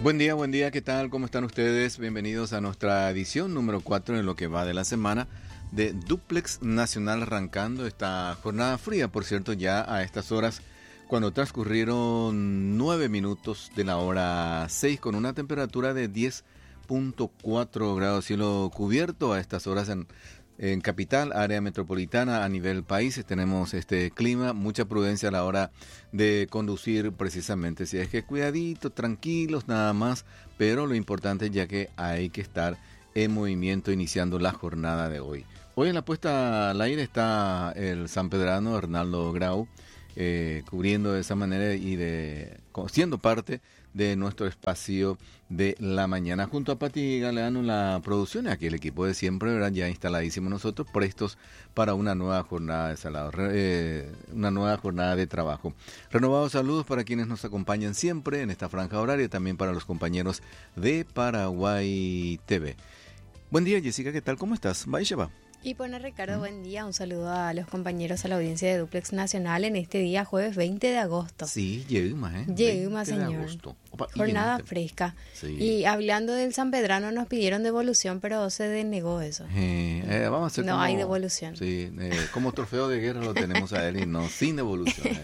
buen día, ¿qué tal? ¿Cómo están ustedes? Bienvenidos a nuestra edición número 4 en lo que va de la semana de Duplex Nacional, arrancando esta jornada fría, por cierto, ya a estas horas, cuando transcurrieron 9 minutos de la hora 6, con una temperatura de 10.4 grados, cielo cubierto a estas horas en capital, área metropolitana, a nivel país. Tenemos este clima, mucha prudencia a la hora de conducir precisamente. Si es que cuidadito, tranquilos nada más, pero lo importante ya que hay que estar en movimiento iniciando la jornada de hoy. Hoy en la puesta al aire está el sanpedrano Hernaldo Grau, cubriendo de esa manera y siendo parte de nuestro espacio de la mañana, junto a Pati Galeano en la producción, aquí el equipo de siempre, ¿verdad? Ya instaladísimos nosotros, prestos para una nueva jornada una nueva jornada de trabajo. Renovados saludos para quienes nos acompañan siempre en esta franja horaria, también para los compañeros de Paraguay TV. Buen día, Jessica, ¿qué tal? ¿Cómo estás? Va. Y bueno, Ricardo, buen día. Un saludo a los compañeros, a la audiencia de Duplex Nacional en este día, jueves 20 de agosto. Sí, llegamos, Llegamos, señor. Jornada fresca. Sí. Y hablando del sanpedrano, nos pidieron devolución, pero se denegó eso. Vamos a hacer no hay devolución. Sí, como trofeo de guerra lo tenemos a él y no, sin devolución.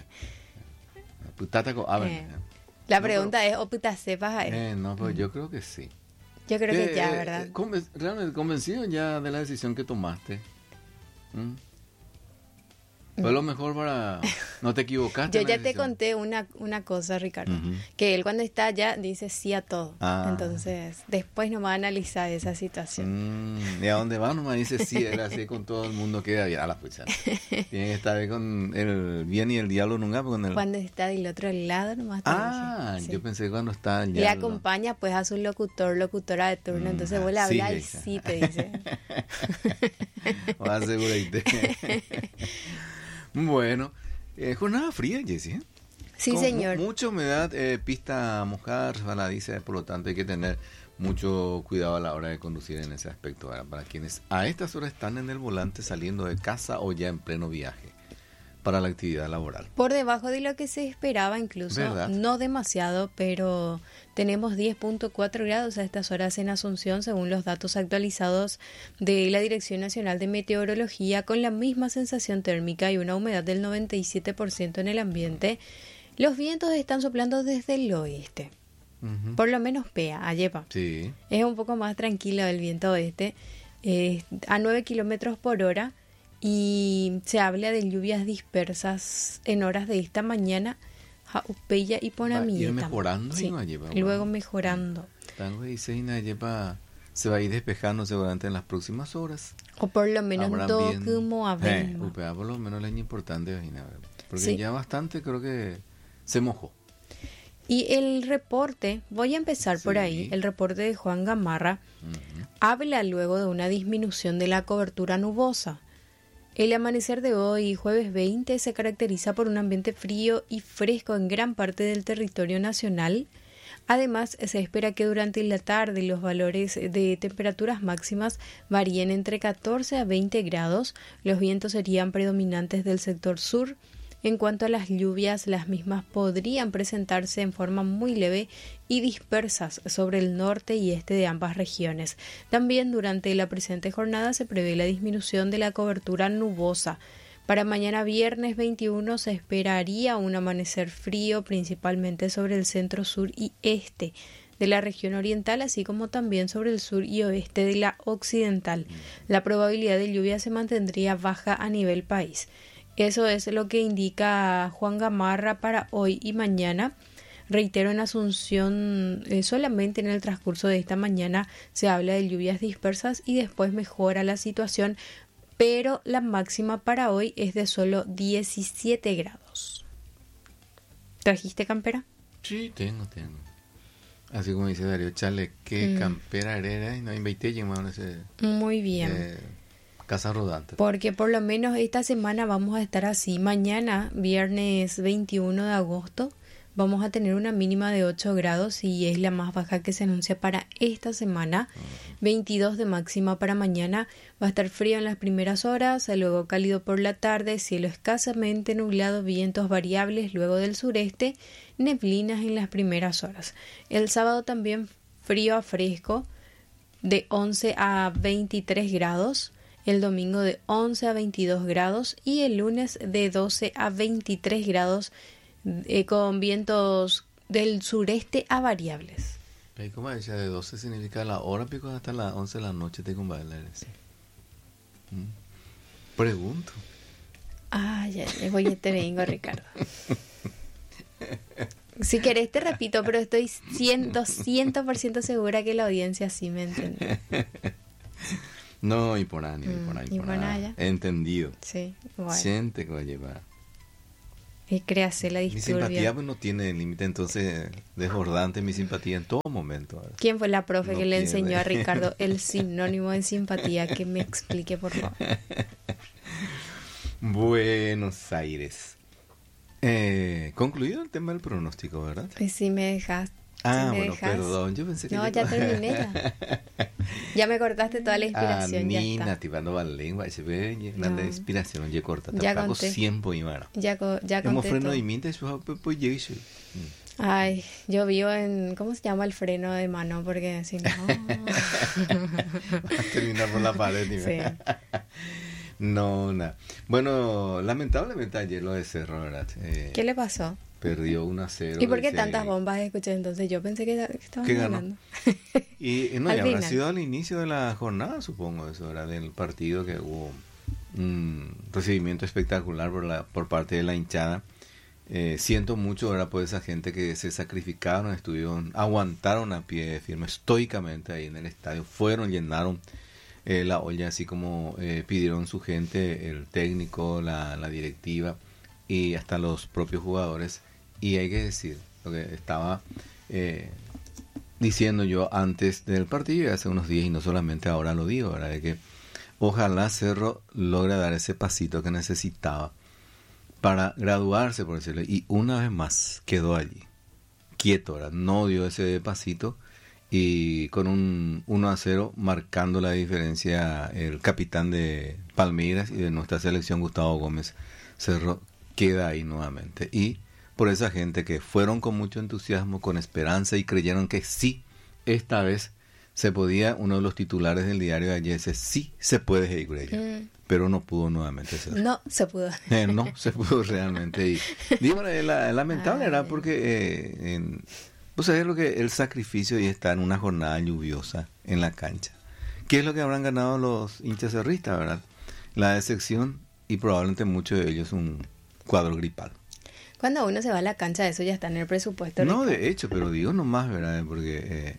La pregunta es, ¿o puta sepas a él? No, pues yo creo que sí. Yo creo que ya, ¿verdad? Realmente convencido ya de la decisión que tomaste. Fue lo mejor para... No te equivocaste. Yo ya te conté una cosa, Ricardo, que él cuando está allá dice sí a todo. Entonces, después nos va a analizar esa situación. Y a dónde va nomás dice sí, era así con todo el mundo que había. A la pucha. Tiene que estar con el bien y el diablo nunca. Cuando está del otro lado nomás. Yo pensé cuando está allá. Le acompaña pues a su locutora de turno, entonces vos le hablas y sí te dice. Más seguro ahí Bueno, jornada fría, Jessie. Sí, señor. Mucha humedad, pista mojada, resbaladiza, por lo tanto hay que tener mucho cuidado a la hora de conducir en ese aspecto, ¿verdad? Para quienes a estas horas están en el volante saliendo de casa o ya en pleno viaje para la actividad laboral. Por debajo de lo que se esperaba incluso, ¿verdad? No demasiado, pero tenemos 10.4 grados a estas horas en Asunción, según los datos actualizados de la Dirección Nacional de Meteorología, con la misma sensación térmica y una humedad del 97% en el ambiente. Los vientos están soplando desde el oeste, por lo menos PEA, Ayepa. Sí. Es un poco más tranquilo el viento oeste, a 9 kilómetros por hora. Y se habla de lluvias dispersas en horas de esta mañana, Jaupeya y Ponamí. ¿Ir mejorando? Sí, luego mejorando. Tango y Seina lleva, se va a ir despejando seguramente en las próximas horas. O por lo menos todo como por lo menos el año importante, porque sí, ya bastante creo que se mojó. Y el reporte, voy a empezar por ahí, el reporte de Juan Gamarra, habla luego de una disminución de la cobertura nubosa. El amanecer de hoy, jueves 20, se caracteriza por un ambiente frío y fresco en gran parte del territorio nacional. Además, se espera que durante la tarde los valores de temperaturas máximas varíen entre 14 a 20 grados. Los vientos serían predominantes del sector sur. En cuanto a las lluvias, las mismas podrían presentarse en forma muy leve y dispersas sobre el norte y este de ambas regiones. También durante la presente jornada se prevé la disminución de la cobertura nubosa. Para mañana viernes 21 se esperaría un amanecer frío, principalmente sobre el centro sur y este de la región oriental, así como también sobre el sur y oeste de la occidental. La probabilidad de lluvia se mantendría baja a nivel país. Eso es lo que indica Juan Gamarra para hoy y mañana. Reitero, en Asunción solamente en el transcurso de esta mañana se habla de lluvias dispersas y después mejora la situación, pero la máxima para hoy es de solo 17 grados. ¿Trajiste campera? Sí, tengo. Así como dice Darío Chale, ¿qué campera era? Y no invité ese. Muy bien. Casa rodante. Porque por lo menos esta semana vamos a estar así. Mañana, viernes 21 de agosto, vamos a tener una mínima de 8 grados y es la más baja que se anuncia para esta semana. 22 de máxima para mañana. Va a estar frío en las primeras horas, luego cálido por la tarde, cielo escasamente nublado, vientos variables luego del sureste, neblinas en las primeras horas. El sábado también frío a fresco, de 11 a 23 grados. El domingo de 11 a 22 grados y el lunes de 12 a 23 grados con vientos del sureste a variables. ¿Cómo decía? De 12 significa la hora pico hasta las 11 de la noche tengo que bailar. Pregunto. Ya, oye, te vengo, Ricardo. Si querés te repito, pero estoy 200% segura que la audiencia sí me entiende. No, y por ahí, entendido. Sí, igual. Siente que va a llevar. Y créase la disturbia. Mi simpatía pues no tiene límite, entonces desbordante mi simpatía en todo momento. ¿Verdad? ¿Quién fue la profe que le enseñó a Ricardo el sinónimo de simpatía? Que me explique, por favor. Buenos Aires. Concluido el tema del pronóstico, ¿verdad? Pues sí me dejaste. Bueno, perdón, yo pensé que... No, ya terminé ya. Ya me cortaste toda la inspiración, ya Nina, está. activando la lengua, se ve la inspiración, ya corta. Ya pago conté. 100 y mara. Ya conté hemos freno todo. de minta, pues llegué. Ay, yo vivo en... ¿Cómo se llama el freno de mano? Porque si no... Va a terminar por la pared. Sí. No, nada. Bueno, lamentablemente ayer lo de Cerro, ¿verdad? ¿Qué le pasó? Perdió 1-0. ¿Y por qué tantas bombas escuché entonces? Yo pensé que estaban ganando. Y no, ya habrá sido al inicio de la jornada, supongo, eso era del partido, que hubo un recibimiento espectacular por parte de la hinchada. Siento mucho ahora por esa gente que se sacrificaron, aguantaron a pie firme, estoicamente ahí en el estadio, llenaron la olla, así como pidieron su gente, el técnico, la directiva y hasta los propios jugadores. Y hay que decir, lo que estaba diciendo yo antes del partido y hace unos días, y no solamente ahora lo digo, ¿verdad? De que ojalá Cerro logre dar ese pasito que necesitaba para graduarse, por decirlo, y una vez más quedó allí, quieto, ¿verdad? No dio ese pasito, y con un 1-0 marcando la diferencia el capitán de Palmeiras y de nuestra selección, Gustavo Gómez. Cerro queda ahí nuevamente, y por esa gente que fueron con mucho entusiasmo, con esperanza, y creyeron que sí, esta vez se podía. Uno de los titulares del diario de ayer dice, sí se puede Heigureya, pero no pudo nuevamente ser. No se pudo. No se pudo realmente. Y digo, lamentable era porque pues es lo que el sacrificio y estar en una jornada lluviosa en la cancha. ¿Qué es lo que habrán ganado los hinchas cerristas, verdad? La decepción y probablemente muchos de ellos un cuadro gripal. Cuando uno se va a la cancha, eso ya está en el presupuesto. No, de hecho, pero digo nomás, ¿verdad? Porque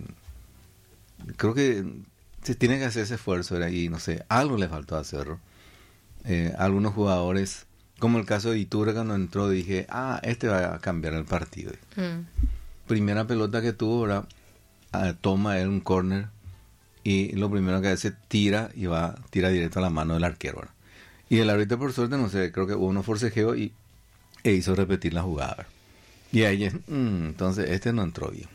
creo que se tiene que hacer ese esfuerzo, ¿verdad? Y no sé, algo le faltó a Cerro. Algunos jugadores, como el caso de Iturra, cuando entró, dije, este va a cambiar el partido. Primera pelota que tuvo, ¿verdad? Toma él un córner y lo primero que hace, tira directo a la mano del arquero, ¿verdad? Y el árbitro, por suerte, no sé, creo que hubo unos forcejeos e hizo repetir la jugada. Y ahí entonces este no entró bien.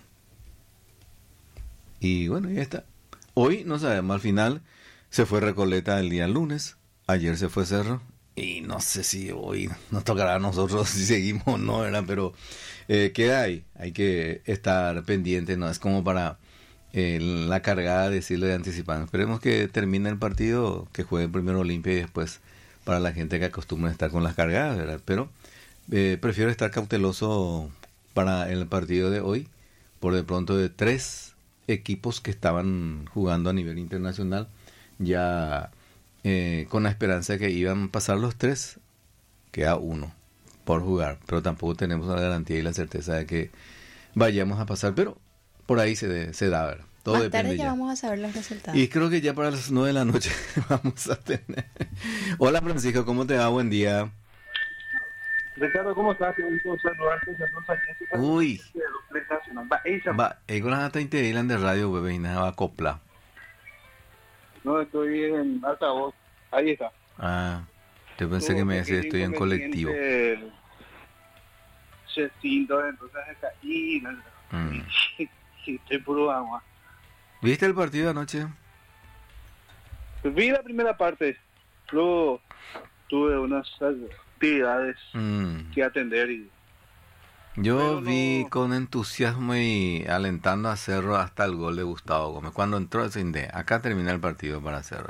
Y bueno, ya está. Hoy no sabemos, al final se fue Recoleta el día lunes, ayer se fue Cerro, y no sé si hoy nos tocará a nosotros si seguimos o no, ¿verdad? Pero queda ahí, hay que estar pendiente, no es como para la cargada decirle de anticipar. Esperemos que termine el partido, que juegue primero Olimpia y después para la gente que acostumbra a estar con las cargadas, ¿verdad? Pero prefiero estar cauteloso para el partido de hoy, por de pronto de 3 equipos que estaban jugando a nivel internacional, ya con la esperanza de que iban a pasar los 3, queda 1 por jugar, pero tampoco tenemos la garantía y la certeza de que vayamos a pasar, pero por ahí se da, ¿verdad? Todo Más depende tarde ya ya. vamos a saber los resultados. Y creo que ya para las 9 de la noche vamos a tener. Hola Francisco, ¿cómo te va? Buen día. Ricardo, ¿cómo estás? Qué gusto saludarte. Saludos a Jessica. Uy. Va, con las integran de radio, bebé, y nada va a copla. no, estoy en altavoz. Ahí está. Yo pensé que me decía estoy en colectivo. nochecito, entonces y estoy puro agua. ¿Viste el partido anoche? Vi la primera parte, luego tuve unas actividades que atender y yo vi con entusiasmo y alentando a Cerro hasta el gol de Gustavo Gómez. Cuando entró, acá termina el partido para Cerro.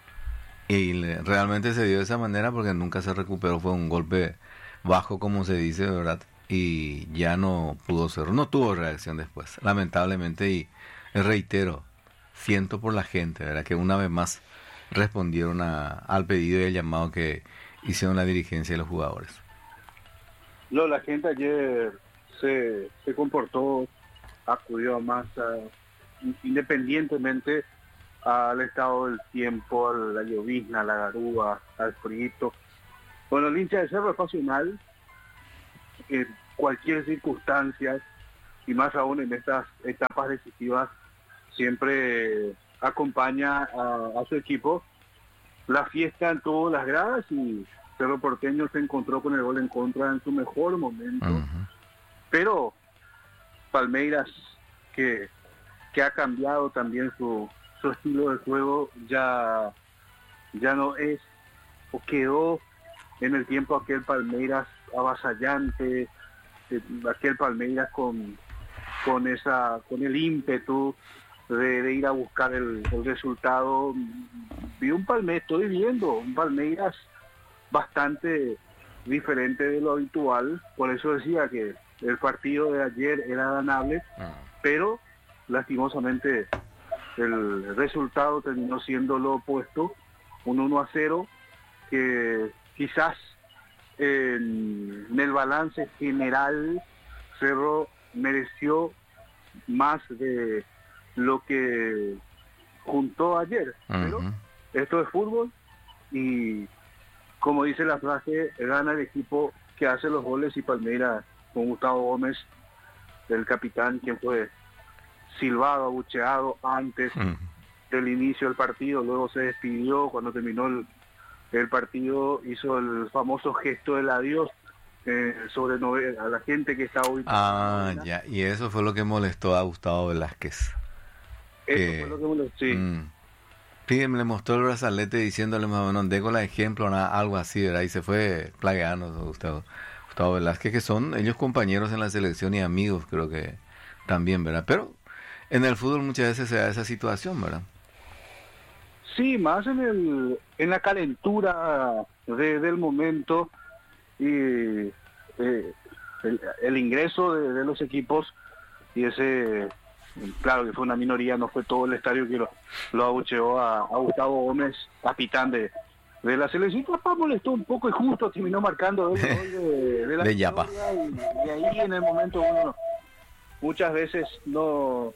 Y realmente se dio de esa manera porque nunca se recuperó. Fue un golpe bajo, como se dice, ¿verdad? Y ya no pudo Cerro. No tuvo reacción después, lamentablemente. Y reitero, siento por la gente, ¿verdad? Que una vez más respondieron al pedido y el llamado que hicieron la dirigencia y los jugadores. No, la gente ayer se comportó, acudió a masa, independientemente al estado del tiempo, a la llovizna, a la garúa, al frío. Bueno, el hincha de Cerro es pasional en cualquier circunstancia y más aún en estas etapas decisivas siempre acompaña a su equipo. La fiesta en todas las gradas y Cerro Porteño se encontró con el gol en contra en su mejor momento, pero Palmeiras que ha cambiado también su estilo de juego, ya no es o quedó en el tiempo aquel Palmeiras avasallante, aquel Palmeiras con el ímpetu de ir a buscar el resultado. Estoy viendo un Palmeiras bastante diferente de lo habitual, por eso decía que el partido de ayer era ganable, pero lastimosamente el resultado terminó siendo lo opuesto, un 1-0 que quizás en el balance general Cerro mereció más de lo que juntó ayer, pero esto es fútbol y como dice la frase, gana el equipo que hace los goles y Palmeiras con Gustavo Gómez, el capitán, quien fue silbado, abucheado antes del inicio del partido, luego se despidió cuando terminó el partido, hizo el famoso gesto del adiós sobre a la gente que está hoy. Ya, y eso fue lo que molestó a Gustavo Velázquez. Eso fue lo que molestó, sí. Sí, le mostró el brazalete diciéndole más o menos, dejo la ejemplo, algo así, ¿verdad? Y se fue plagueando Gustavo Velázquez, que son ellos compañeros en la selección y amigos, creo que también, ¿verdad? Pero en el fútbol muchas veces se da esa situación, ¿verdad? Sí, más en la calentura del momento y el ingreso de los equipos y ese... Claro que fue una minoría, no fue todo el estadio que lo abucheó a Gustavo Gómez, capitán de la selección. Papá molestó un poco y justo terminó marcando el gol de la Yapa. Y ahí en el momento uno muchas veces no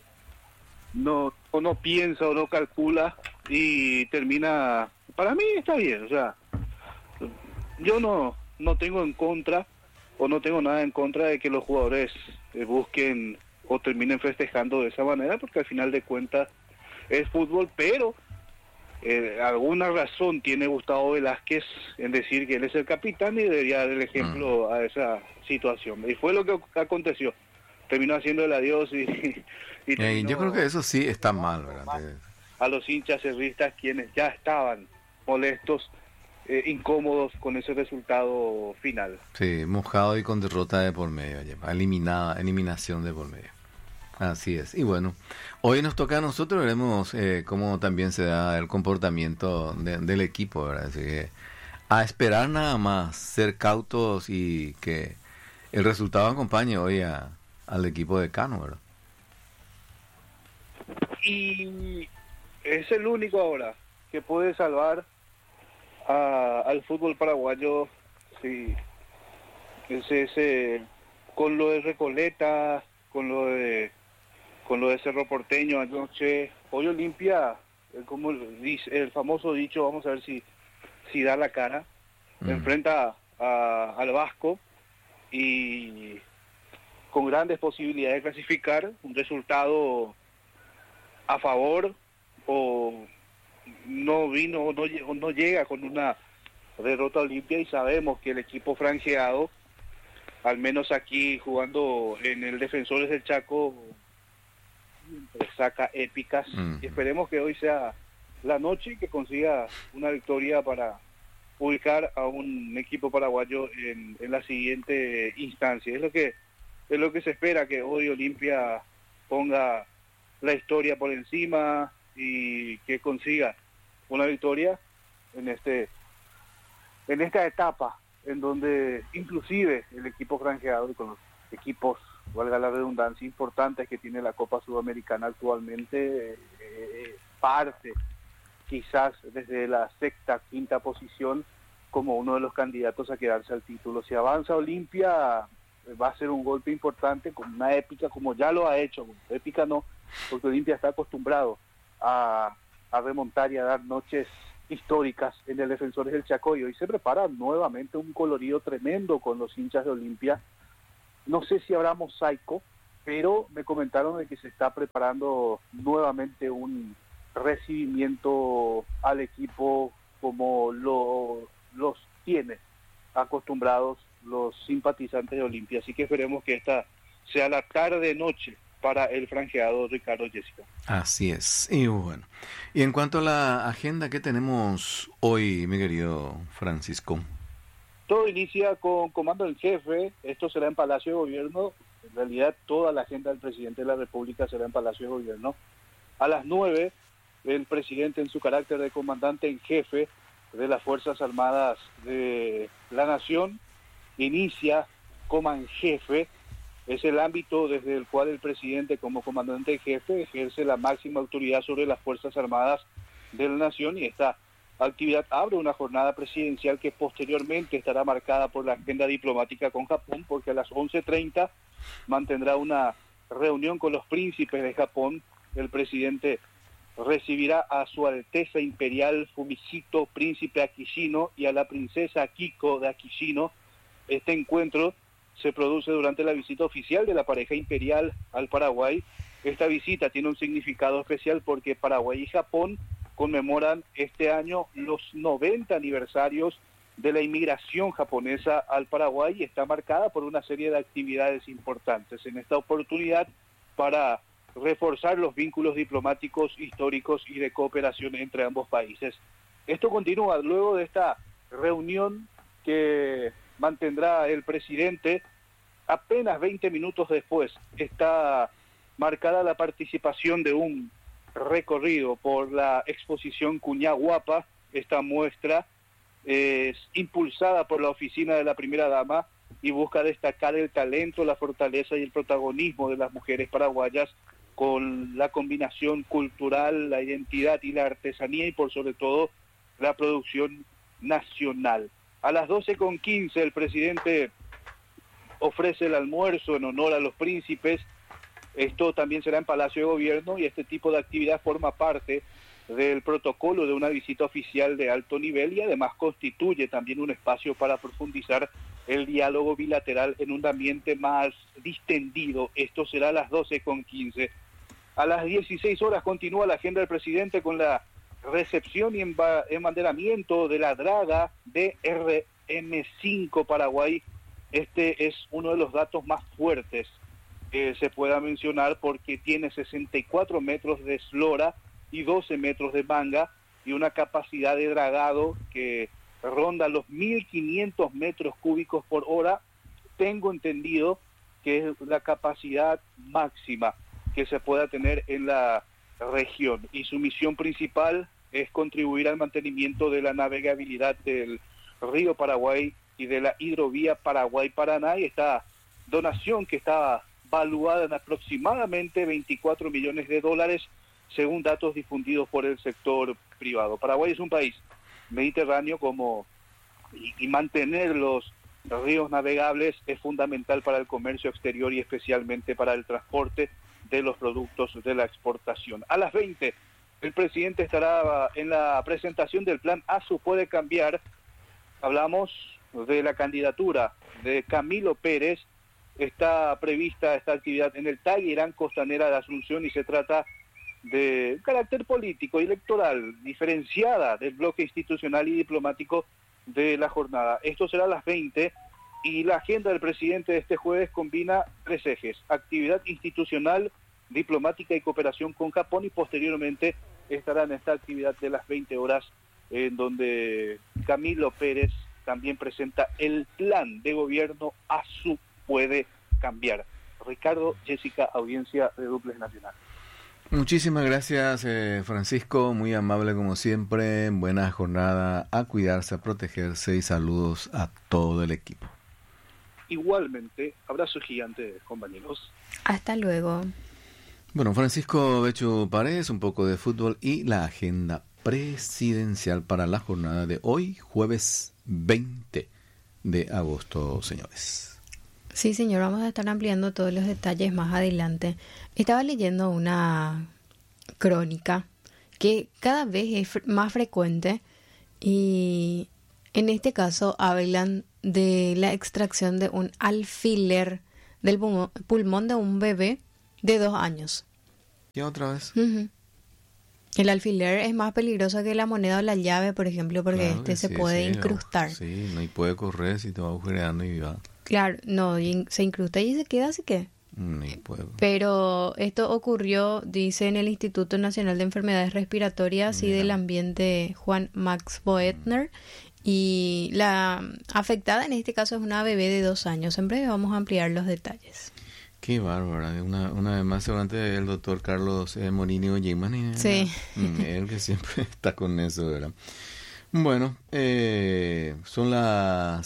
piensa o no calcula y termina. Para mí está bien, o sea, yo no tengo en contra o no tengo nada en contra de que los jugadores busquen o terminen festejando de esa manera, porque al final de cuentas es fútbol, pero alguna razón tiene Gustavo Velázquez en decir que él es el capitán y debería dar el ejemplo a esa situación. Y fue lo que aconteció. Terminó haciendo el adiós y yo creo que eso sí está mal, ¿verdad? A los hinchas cerristas, quienes ya estaban molestos, incómodos con ese resultado final. Sí, mojado y con derrota de por medio, eliminación de por medio. Así es. Y bueno, hoy nos toca a nosotros, veremos cómo también se da el comportamiento del equipo, ¿verdad? Así que a esperar nada más, ser cautos y que el resultado acompañe hoy al equipo de Cano, ¿verdad? Y es el único ahora que puede salvar al fútbol paraguayo, sí, con lo de Recoleta, con lo de Cerro Porteño anoche. Hoy Olimpia, como dice el famoso dicho, vamos a ver si da la cara, enfrenta al Vasco y con grandes posibilidades de clasificar, un resultado a favor o no llega con una derrota Olimpia, y sabemos que el equipo franjeado al menos aquí jugando en el Defensores del Chaco, saca épicas. Y esperemos que hoy sea la noche y que consiga una victoria para ubicar a un equipo paraguayo en la siguiente instancia. Es lo que se espera, que hoy Olimpia ponga la historia por encima y que consiga una victoria en esta etapa en donde inclusive el equipo granjeado y con los equipos, valga la redundancia, importantes que tiene la Copa Sudamericana actualmente, parte quizás desde la sexta, quinta posición como uno de los candidatos a quedarse al título. Si avanza Olimpia, va a ser un golpe importante, con una épica, como ya lo ha hecho. Épica no, porque Olimpia está acostumbrado a remontar y a dar noches históricas en el Defensores del Chaco, y hoy se prepara nuevamente un colorido tremendo con los hinchas de Olimpia. No sé si habrá mosaico, pero me comentaron de que se está preparando nuevamente un recibimiento al equipo como los tiene acostumbrados los simpatizantes de Olimpia. Así que esperemos que esta sea la tarde-noche para el franjeado Ricardo Jessica. Así es. Y bueno, y en cuanto a la agenda que tenemos hoy, mi querido Francisco. Todo inicia con comando en jefe. Esto será en Palacio de Gobierno. En realidad toda la agenda del presidente de la República será en Palacio de Gobierno. A las 9, el presidente, en su carácter de comandante en jefe de las Fuerzas Armadas de la Nación, inicia Coman Jefe. Es el ámbito desde el cual el presidente, como comandante en jefe, ejerce la máxima autoridad sobre las Fuerzas Armadas de la Nación, y esta actividad abre una jornada presidencial que posteriormente estará marcada por la agenda diplomática con Japón, porque a las 11:30 mantendrá una reunión con los príncipes de Japón. El presidente recibirá a su Alteza Imperial Fumihito, príncipe Akishino, y a la princesa Akiko de Akishino. Este encuentro se produce durante la visita oficial de la pareja imperial al Paraguay. Esta visita tiene un significado especial porque Paraguay y Japón conmemoran este año los 90 aniversarios de la inmigración japonesa al Paraguay, y está marcada por una serie de actividades importantes en esta oportunidad para reforzar los vínculos diplomáticos, históricos y de cooperación entre ambos países. Esto continúa luego de esta reunión que mantendrá el presidente. Apenas 20 minutos después está marcada la participación de un recorrido por la exposición Cuñahuapa. Esta muestra es impulsada por la oficina de la primera dama y busca destacar el talento, la fortaleza y el protagonismo de las mujeres paraguayas, con la combinación cultural, la identidad y la artesanía, y por sobre todo la producción nacional. A las 12:15 el presidente ofrece el almuerzo en honor a los príncipes. Esto también será en Palacio de Gobierno, y este tipo de actividad forma parte del protocolo de una visita oficial de alto nivel, y además constituye también un espacio para profundizar el diálogo bilateral en un ambiente más distendido. Esto será a las 12:15. A las 16 horas continúa la agenda del presidente con la recepción y embanderamiento de la draga de RM5 Paraguay. Este es uno de los datos más fuertes que se pueda mencionar, porque tiene 64 metros de eslora y 12 metros de manga, y una capacidad de dragado que ronda los 1.500 metros cúbicos por hora. Tengo entendido que es la capacidad máxima que se pueda tener en la región, y su misión principal es contribuir al mantenimiento de la navegabilidad del río Paraguay y de la hidrovía Paraguay-Paraná, y esta donación, que está valuada en aproximadamente $24 millones, según datos difundidos por el sector privado. Paraguay es un país mediterráneo y mantener los ríos navegables es fundamental para el comercio exterior y especialmente para el transporte de los productos de la exportación. A las 20, el presidente estará en la presentación del plan ASU Puede Cambiar. Hablamos de la candidatura de Camilo Pérez. Está prevista esta actividad en el TAG Irán Costanera de Asunción, y se trata de carácter político y electoral, diferenciada del bloque institucional y diplomático de la jornada. Esto será a las 20. Y la agenda del presidente de este jueves combina 3 ejes: actividad institucional, diplomática y cooperación con Japón, y posteriormente estará en esta actividad de las 20 horas en donde Camilo Pérez también presenta el plan de gobierno ASU puede cambiar. Ricardo, Jessica, audiencia de Duplex Nacional. Muchísimas gracias, Francisco, muy amable como siempre, buena jornada, a cuidarse, a protegerse y saludos a todo el equipo. Igualmente, abrazo gigante, compañeros. Hasta luego. Bueno, Francisco Becho Paredes, un poco de fútbol y la agenda presidencial para la jornada de hoy, jueves 20 de agosto, señores. Sí, señor, vamos a estar ampliando todos los detalles más adelante. Estaba leyendo una crónica que cada vez es más frecuente y en este caso hablan de la extracción de un alfiler del pulmón de un bebé de 2 años. ¿Qué otra vez? Uh-huh. El alfiler es más peligroso que la moneda o la llave, por ejemplo, porque Claro se sí, puede sí, incrustar. Sí, no y puede correr si te va agujereando y va. Claro, no, se incrusta y se queda así que. Ni puedo. Pero esto ocurrió, dice, en el Instituto Nacional de Enfermedades Respiratorias y del Ambiente Juan Max Boetner. Y la afectada en este caso es una bebé de 2 años. En breve vamos a ampliar los detalles. Qué bárbara. Una vez más, seguramente el doctor Carlos Morini Olleman. Sí. Él que siempre está con eso, ¿verdad? Bueno, son las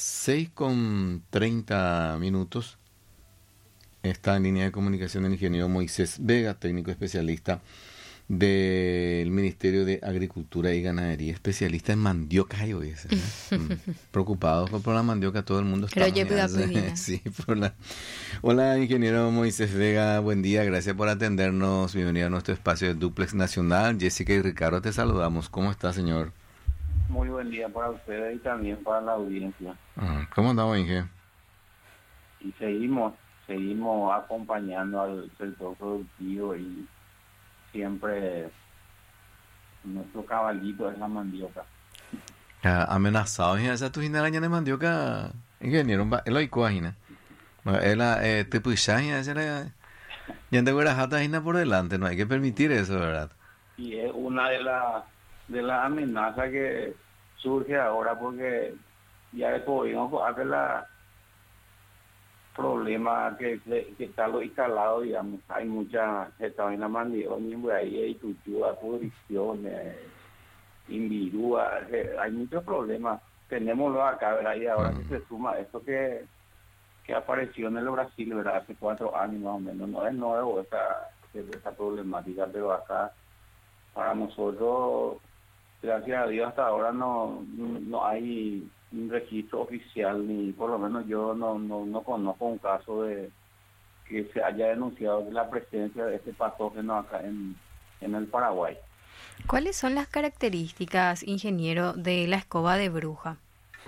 6:30. Está en línea de comunicación el ingeniero Moisés Vega, técnico especialista del Ministerio de Agricultura y Ganadería, especialista en mandioca. Ay, oye, preocupados por la mandioca, todo el mundo está. Sí, Hola, ingeniero Moisés Vega, buen día, gracias por atendernos, bienvenido a nuestro espacio de Duplex Nacional. Jessica y Ricardo, te saludamos. ¿Cómo está, señor? Muy buen día para ustedes y también para la audiencia. ¿Cómo andamos, Inge? Y seguimos acompañando al sector productivo y siempre nuestro caballito es la mandioca. Amenazado, esa tu araña de mandioca, ingeniero, es lo icoagina. Es tipo ya te jata por delante, no hay que permitir eso, ¿verdad? Y es una de las amenazas que surge ahora porque ya después hacer la problema que está lo instalado, digamos, hay mucha está en la mandioca, ahí hay tuchua, pudriciones, invirúa, hay muchos problemas, tenemoslo acá, ¿verdad? Y ahora que se suma esto que apareció en el Brasil, ¿verdad? Hace 4 años más o menos, no es nuevo esta problemática, pero acá para nosotros, gracias a Dios, hasta ahora no hay un registro oficial, ni por lo menos yo no conozco un caso de que se haya denunciado la presencia de este patógeno acá en el Paraguay. ¿Cuáles son las características, ingeniero, de la escoba de bruja?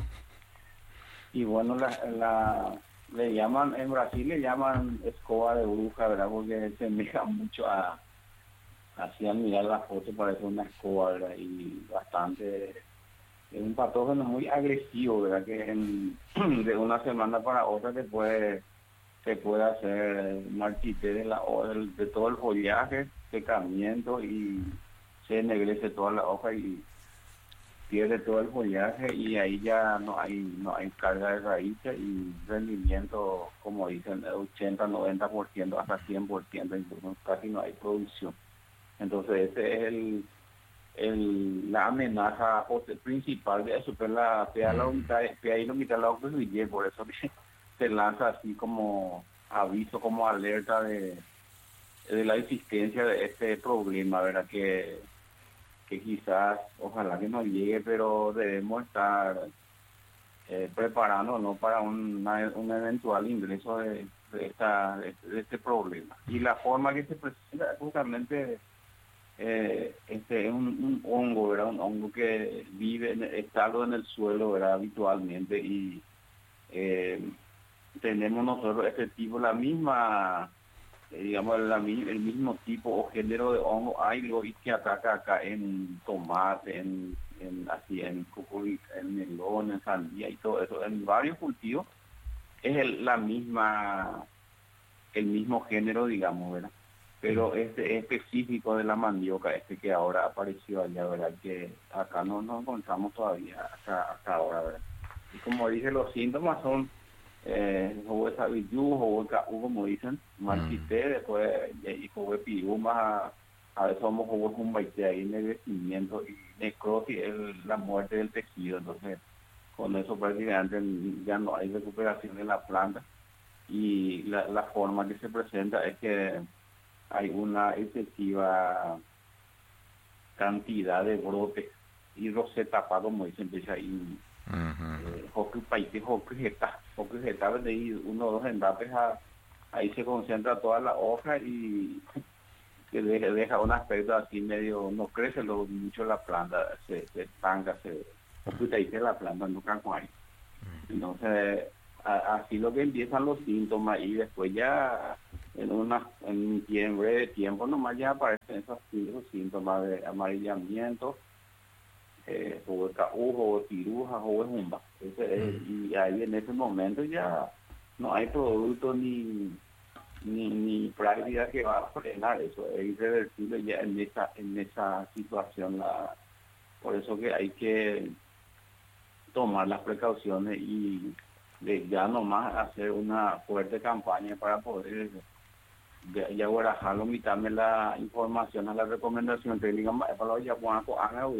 Y bueno, le llaman, en Brasil le llaman escoba de bruja, ¿verdad? Porque se asemeja mucho así al mirar la foto parece una escoba, ¿verdad? Y bastante, es un patógeno muy agresivo, ¿verdad? Que de una semana para otra se puede hacer marchite de todo el follaje, secamiento, y se ennegrece toda la hoja y pierde todo el follaje, y ahí ya no hay carga de raíces y rendimiento, como dicen, 80-90%, hasta 100%, incluso casi no hay producción. Entonces ese es la amenaza principal de eso, que la por eso se lanza así como aviso, como alerta de la existencia de este problema, ¿verdad? Que quizás, ojalá que no llegue, pero debemos estar preparándonos para un eventual ingreso de este problema. Y la forma que se presenta justamente es un hongo, ¿verdad? Un hongo que está en el suelo, ¿verdad? Habitualmente, y tenemos nosotros este tipo, la misma, digamos, el mismo tipo o género de hongo hay y que ataca acá en tomate, en cucurbitáceas, en melón, en sandía y todo eso, en varios cultivos. es el mismo género, digamos, ¿verdad? Pero este específico de la mandioca, que ahora apareció allá, ¿verdad? Que acá no encontramos todavía hasta ahora, ¿verdad? Y como dije, los síntomas son jugo de sabillú, jugo de caú, como dicen, marchité, después y jugo de piruma, a veces somos jugo de jumbaité, ahí ennegrecimiento y necrosis, la muerte del tejido. Entonces, con eso prácticamente ya no hay recuperación de la planta, y la forma que se presenta es que hay una excesiva cantidad de brotes y roseta, como dicen, empieza ahí de ahí uno o dos endapes, ahí se concentra toda la hoja y que deja un aspecto así medio, no crece mucho la planta, se estanca, dice la planta nunca hay. Entonces así lo que empiezan los síntomas, y después ya en un breve tiempo nomás ya aparecen esos síntomas de amarillamiento, jugo de caú, jugo de piruja, jugo de jumba. Y ahí en ese momento ya no hay producto ni práctica que va a frenar eso. Es irreversible ya en esa situación. Por eso que hay que tomar las precauciones y ya nomás hacer una fuerte campaña para poder ya guarajarlo, invitarme la información a la recomendación técnica para los japoneses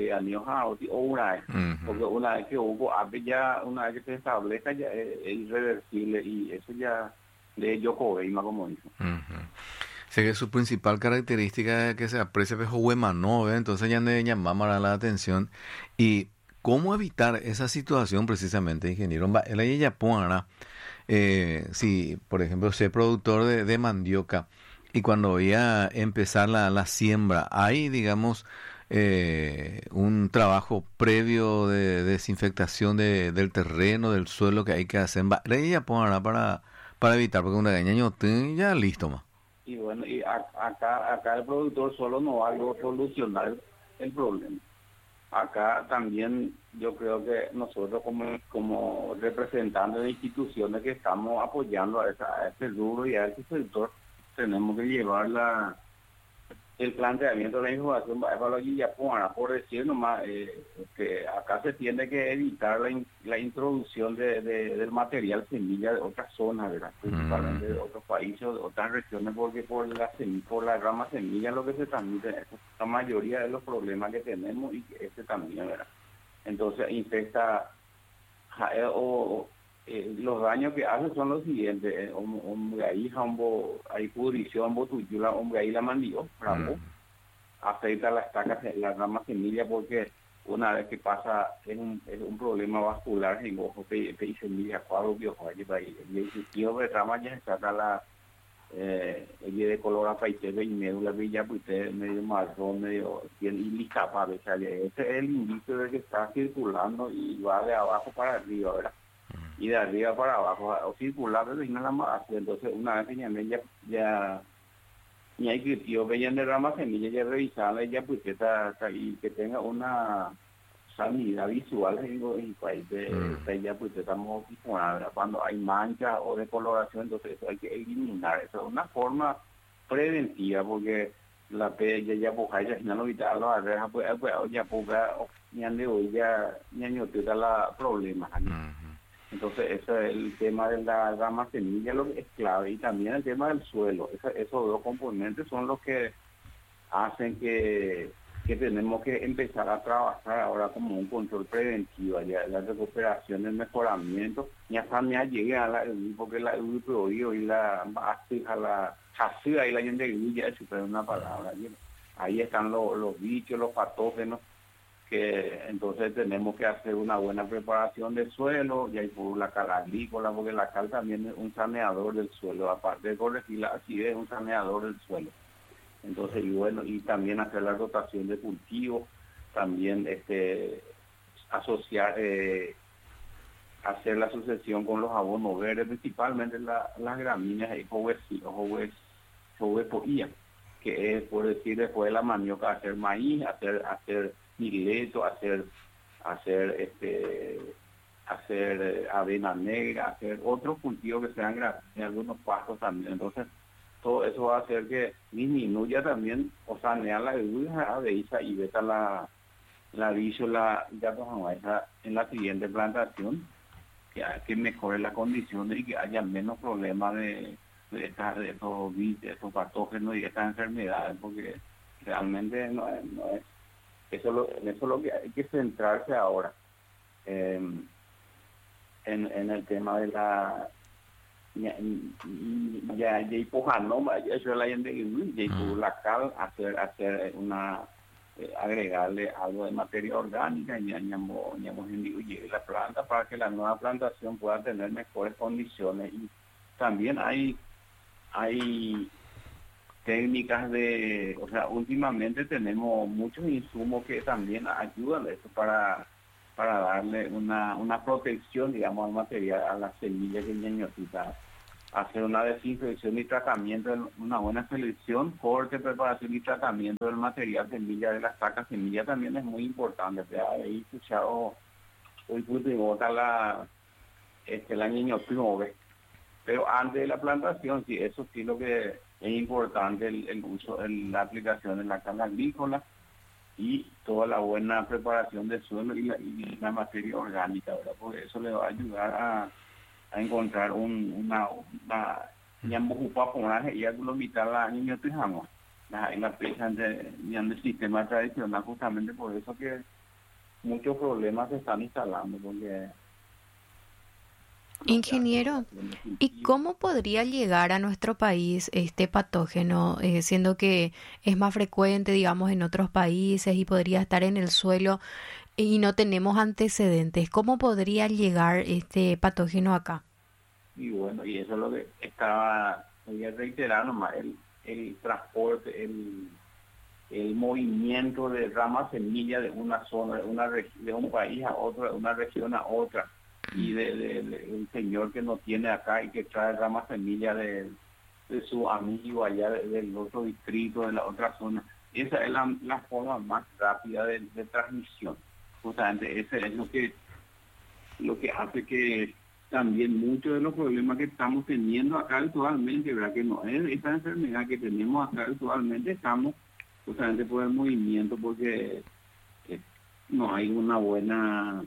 porque una vez que hubo una vez que se establezca ya es irreversible, y eso ya de Yokobeima, como dijo. Sé que su principal característica es que se aprecia no, entonces ya me llama la atención. Y cómo evitar esa situación precisamente, ingeniero. El Japón, si por ejemplo soy productor de mandioca y cuando voy a empezar la siembra, hay digamos un trabajo previo de desinfectación del terreno, del suelo que hay que hacer el Japón para evitar, porque una gaña ya listo más. Y bueno, y acá el productor solo no va a solucionar el problema. Acá también yo creo que nosotros como representantes de instituciones que estamos apoyando a este rubro y a este sector, tenemos que llevar el planteamiento de la información para los Japón, por decir nomás que acá se tiene que evitar la introducción del material semilla de otras zonas, ¿verdad? Principalmente de otros países o de otras regiones, porque por la rama semilla lo que se transmite es la mayoría de los problemas que tenemos, y también, ¿verdad? Entonces infecta los daños que hace son los siguientes: hay pudrición, botuyula, ahí la mandió, afecta las estacas, la rama semilla, porque una vez que pasa es un problema vascular en ojo, y semilla, cuadro, y el tío de rama ya se saca de color apaisebe y médula brilla, pues medio marrón, medio y licapa, ese es el indicio de que está circulando y va de abajo para arriba, ¿verdad? Y de arriba para abajo, o circular, entonces una vez que ya y hay que tío veían de rama semilla, ya revisarla, ya pues y que tenga una sanidad visual en el país ya pues estamos cuando hay manchas o decoloración, entonces eso hay que eliminar. Eso es una forma preventiva, porque la ya pues ya no evitar los arrejas, pues ya pues ya no te da la problema. Entonces ese es el tema de la rama semilla, lo que es clave, y también el tema del suelo. Esos dos componentes son los que hacen que tenemos que empezar a trabajar ahora como un control preventivo, ya la recuperación, el mejoramiento. Ya me llegué a porque la europeo y la y la gente grilla, si es una palabra. Ahí están los bichos, los patógenos, que entonces tenemos que hacer una buena preparación del suelo, y hay por la cal agrícola, porque la cal también es un saneador del suelo, aparte de corregir la acidez, es un saneador del suelo. Entonces, y también hacer la rotación de cultivos, también asociar, hacer la sucesión con los abonos verdes, principalmente las gramíneas y jovepoía, que es, por decir, después de la manioca, hacer maíz, hacer mileto, hacer hacer avena negra, hacer otros cultivos que sean grandes, en algunos pastos también. Entonces, todo eso va a hacer que disminuya también, o sanea la aveisa y veta la vísola ya en la siguiente plantación, que mejore las condiciones y que haya menos problemas de estos patógenos y de estas enfermedades, porque realmente no es en eso es lo que hay que centrarse ahora, en el tema de la ya hipojanoma, ya eso es la lacal, hacer una agregarle algo de materia orgánica y la planta para que la nueva plantación pueda tener mejores condiciones. Y también hay técnicas últimamente tenemos muchos insumos que también ayudan a esto para darle una protección, digamos, al material, a la semilla que ñañotita. Hacer una desinfección y tratamiento, una buena selección, corte, preparación y tratamiento del material semilla, de las sacas semilla también es muy importante. Ahí escuchado hoy y bota la ñañotita, pero antes de la plantación, sí, eso sí lo que es importante, el uso, la aplicación de la carga agrícola y toda la buena preparación del suelo y la materia orgánica, ¿verdad? Porque eso le va a ayudar a encontrar una ñambujupa ponaje y aglomitar la ñañotijama en la pieza del sistema tradicional, justamente por eso que muchos problemas se están instalando, porque ingeniero, ¿y cómo podría llegar a nuestro país este patógeno, siendo que es más frecuente, digamos, en otros países y podría estar en el suelo y no tenemos antecedentes? ¿Cómo podría llegar este patógeno acá? Y bueno, y eso es lo que voy a reiterar nomás, el transporte, el movimiento de ramas semilla de una zona, de un país a otro, de una región a otra, y el señor que no tiene acá y que trae ramas semilla de su amigo allá del otro distrito, de la otra zona. Esa es la forma más rápida de transmisión. Justamente ese es lo que hace que también muchos de los problemas que estamos teniendo acá actualmente, ¿verdad? Que no es esta enfermedad que tenemos acá actualmente, estamos justamente por el movimiento, porque no hay una buena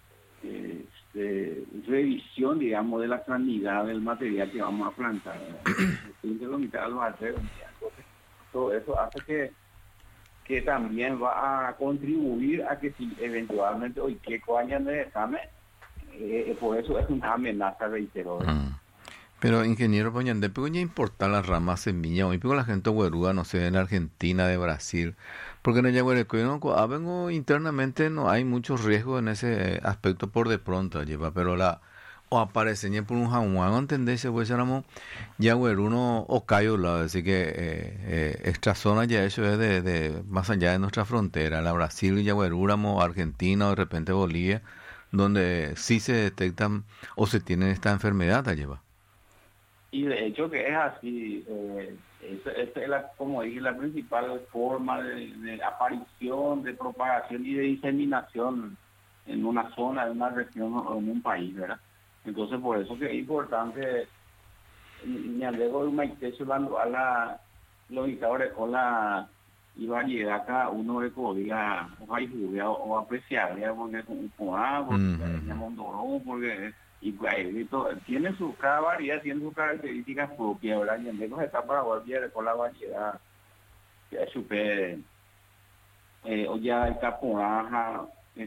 revisión, digamos, de la sanidad del material que vamos a plantar. Entonces, todo eso hace que también va a contribuir a que si eventualmente hoy que coañan de examen, por eso es una amenaza, reitero. Pero ingeniero Poñandé, ¿pero ya importa las ramas semilla? Hoy pero la gente hueruga, no sé, en Argentina, de Brasil, porque en el vengo internamente no hay muchos riesgos en ese aspecto por de pronto, lleva, pero o aparece por un jamuán, ¿entendés? Pues éramos ya hueruno o cayo lado, así que esta zona ya eso es de más allá de nuestra frontera, la Brasil y ya huerúramos, Argentina o de repente Bolivia, donde sí se detectan o se tienen esta enfermedad, la lleva. Y de hecho que es así, esta es como dije, la principal forma de aparición, de propagación y de diseminación en una zona, en una región o en un país, ¿verdad? Entonces por eso que es importante, me alegro de una cuando a la logicadores con la y variedad cada uno de códiga o apreciar, porque es un porque tiene cada variedad tiene sus características propias, ¿verdad? Y en vez de estar para volver con la variedad que es súper o ya está poraja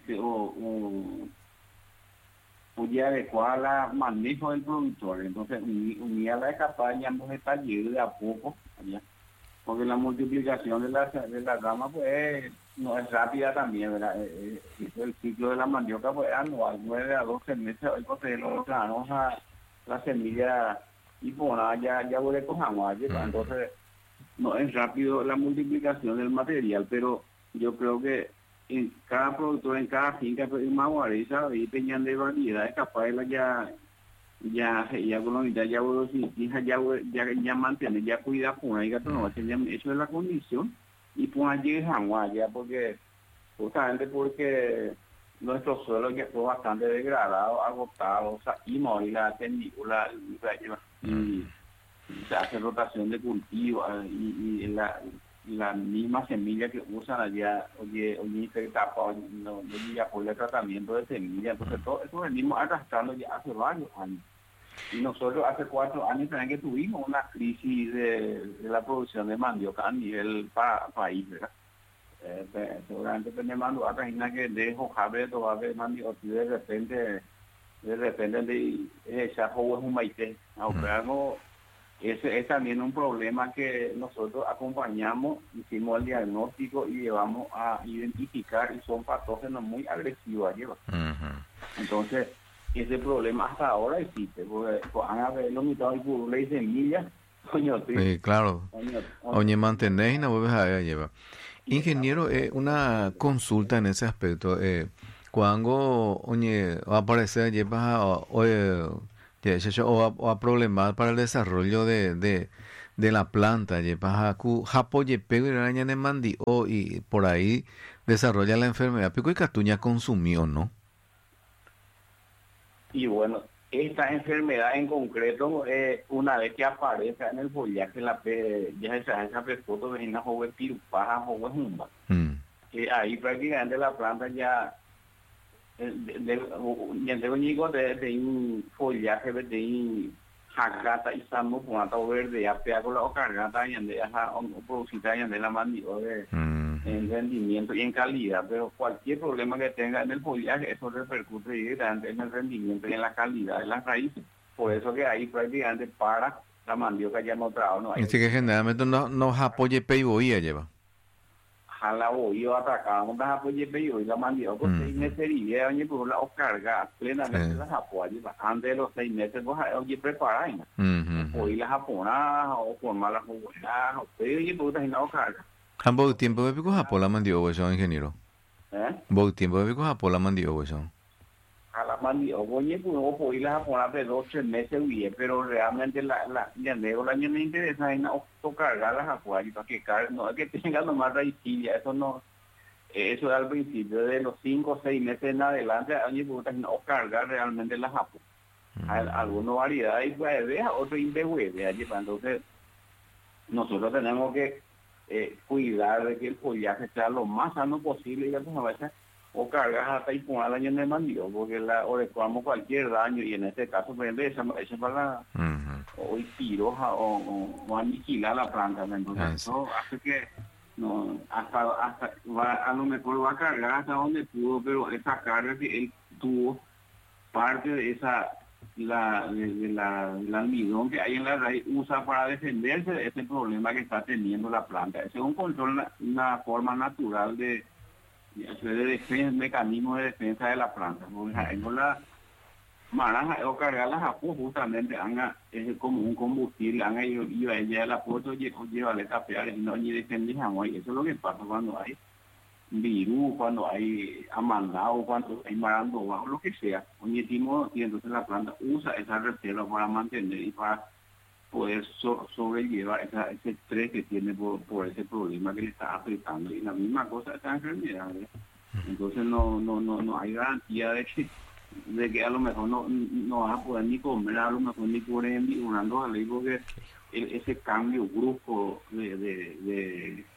o ya adecuada al manejo del productor. Entonces unía la campaña ambos detalles de a poco, ¿ya? Porque la multiplicación de la rama pues no es rápida también, ¿verdad? El ciclo de la mandioca pues anual, 9 a 12 meses, hoy pues la semilla y por ya vuelve con jamás, entonces no es rápido la multiplicación del material, pero yo creo que en cada productor, en cada finca, pues más guareza y peñan de variedades capaz de ya mantener, ya cuidar por ahí, eso es la condición, y pues allí jamás, ya porque justamente porque nuestro suelo ya fue bastante degradado, agotado, salimos ahí la tendícula y se hace rotación de cultivo y la misma semilla que usan allá, oye, etapa, no ya por el tratamiento de semilla, entonces todo eso venimos arrastrando ya hace varios años. Y nosotros hace 4 años también que tuvimos una crisis de la producción de mandioca a nivel país, ¿verdad? Seguramente tenemos mandioca que de hojabre todavía mandioca y de repente esa joven es un maite. Ese es también un problema que nosotros acompañamos, hicimos el diagnóstico y llevamos a identificar y son patógenos muy agresivos. Entonces, ese problema hasta ahora existe, porque han habido mitad y purula y semillas, coño, sí, claro. Oye, mantenéis y no vuelves a llevar. Ingeniero, una consulta en ese aspecto. Cuando va a aparecer o a problemas para el desarrollo de la planta, y por ahí desarrolla la enfermedad. Pico y Catuña consumió, ¿no? Y bueno, esta enfermedad en concreto, una vez que aparece en el follaje, ya esa foto de una joven pirupaja, joven jumba. Ahí prácticamente la planta ya de un follaje de jacata y sano con ata verde ya pega con la cargata y ande producida y ande la mandioca en rendimiento y en calidad, pero cualquier problema que tenga en el follaje eso repercute directamente en el rendimiento y en la calidad de las raíces. Por eso que ahí prácticamente para la mandioca ya no trabaja, no hay. Así que generalmente no apoye peiboía lleva. La bohío atacamos las apoyes y la mandioca con 6 meses y oye por la carga plenamente las apoyes antes de los 6 meses pues oye preparar hoy las japonadas o formar las jugonas o oye por la carga ambos tiempo de pico japón la mandioca son ingeniero ambos tiempo de pico japón la mandioca son a la mandioca oye pues hoy las japonadas de 2-3 meses bien pero realmente la año me interesa en cargar las apoyes para que no es que tengan nomás raicilla eso no. Eso al principio, de los 5 o 6 meses en adelante, no cargar realmente las apu. Algunas variedades hueves, otros indehueves. Entonces, nosotros tenemos que cuidar de que el follaje sea lo más sano posible y a veces o cargas hasta y poner daño en el mandío, porque o reclamamos cualquier daño y en este caso, por ejemplo, esa para o piroja o aniquilar la planta. Entonces, eso hace que no hasta a lo mejor va a cargar hasta donde pudo, pero esa carga que él tuvo parte de esa del almidón que hay en la raíz usa para defenderse de ese problema que está teniendo la planta. Ese es un control, una forma natural de defensa, mecanismo de defensa de la planta. Porque con la maranja o cargarlas a justamente es como un combustible, iba a ella la puerta lleva a tapear y no ni defendemos. Eso es lo que pasa cuando hay virus, cuando hay amandado, cuando hay marando o lo que sea. Y entonces la planta usa esa reserva para mantener y para poder sobrellevar ese estrés que tiene por ese problema que le está afectando. Y la misma cosa esta enfermedad. Entonces no hay garantía de que a lo mejor no vas a poder ni comer, a lo mejor ni poder enviando a ley porque ese cambio brusco de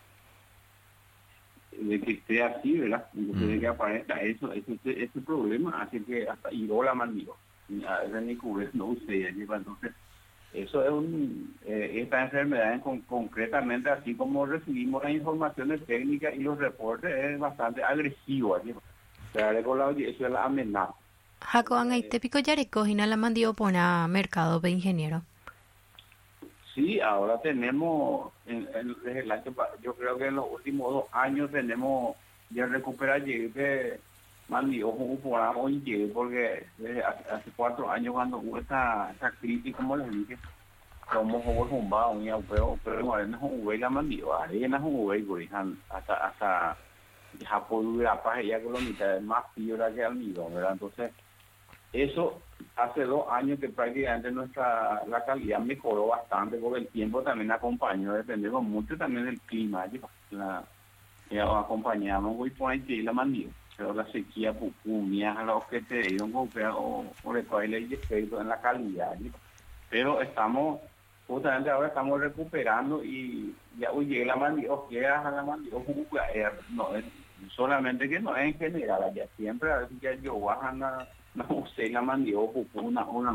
que esté así, ¿verdad? Entonces de que aparezca ese problema hace que hasta hirió la mandíbula. A veces ni cubrir no usted lleva. Entonces eso es esta enfermedad concretamente, así como recibimos las informaciones técnicas y los reportes, es bastante agresivo. Eso es la amenaza. Jacob, ¿te pico ya recogina la mandíbula por mercado de ingeniero? Sí, ahora tenemos, desde el año, yo creo que en los últimos 2 años tenemos ya recuperar de mandíbula porque desde hace 4 años cuando hubo esta crisis, como les dije, como jumbado, pero igual no jugué la mandíbula, no jugué, hasta Japón la paz ya con la mitad es más fibra que almidón, ¿verdad? Entonces, eso hace 2 años que prácticamente la calidad mejoró bastante porque el tiempo también acompañó, dependemos mucho también del clima, acompañamos hoy por ahí la mandíbula. pero la sequía pupunía a los que te dieron o por el cual hay defecto en la calidad, ¿sí? Pero justamente ahora estamos recuperando y ya llegué la mandioca, a la mandioca, no es solamente que no es en general, ya siempre a veces ya yo baja no usé la mandioca, una hora,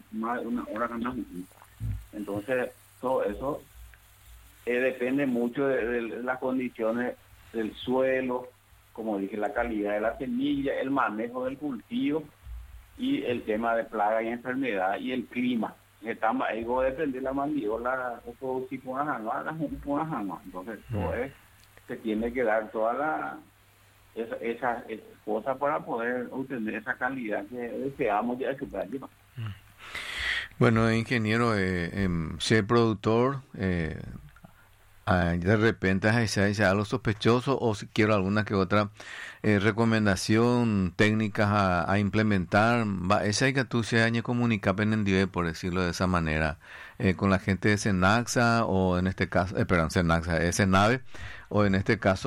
entonces todo eso depende mucho de las condiciones del suelo, como dije, la calidad de la semilla, el manejo del cultivo y el tema de plaga y enfermedad y el clima. Algo depende de la mandiola, entonces todo se tiene que dar toda esas cosas para poder obtener esa calidad que deseamos ya de su práctica. Bueno, ingeniero, ser productor, de repente hay algo sospechoso o si quiero alguna que otra recomendación técnicas a implementar, esa hay que tú se haya comunicar pendiente, por decirlo de esa manera, con la gente de Senaxa o en este caso, Senaxa, Senave, o en este caso